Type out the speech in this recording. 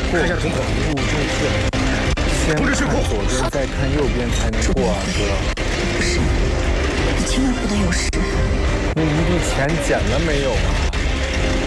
看一下瞳孔。 入就是先看左边，再看右边才能过啊，哥。 不是，你千万不能有事。 那一币钱捡了没有啊？